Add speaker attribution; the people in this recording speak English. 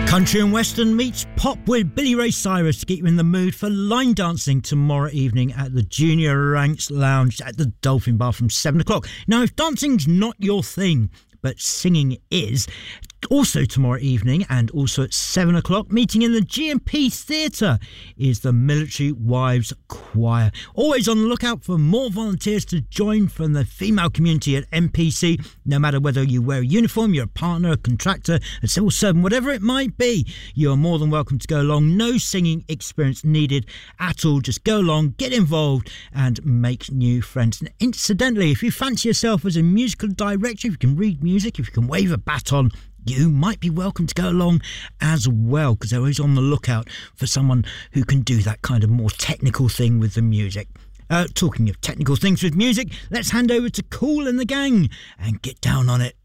Speaker 1: Country and Western meets pop with Billy Ray Cyrus to get you in the mood for line dancing tomorrow evening at the Junior Ranks Lounge at the Dolphin Bar from 7 o'clock. Now, if dancing's not your thing, but singing is, also tomorrow evening and also at 7 o'clock, meeting in the G&P Theatre is the Military Wives Choir. Always on the lookout for more volunteers to join from the female community at MPC, no matter whether you wear a uniform, you're a partner, a contractor, a civil servant, whatever it might be, you are more than welcome to go along. No singing experience needed at all. Just go along, get involved and make new friends. And incidentally, if you fancy yourself as a musical director, if you can read music, if you can wave a baton, you might be welcome to go along as well, because they're always on the lookout for someone who can do that kind of more technical thing with the music. Talking of technical things with music, let's hand over to Kool and the Gang and get down on it.